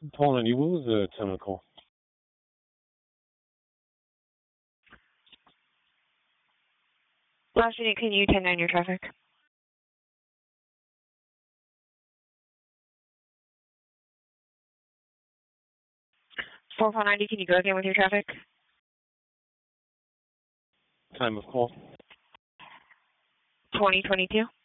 Paul 90, what was the time of the call? Last unit, can you 10-9 your traffic? 4490, can you go again with your traffic? Time of call? 2022.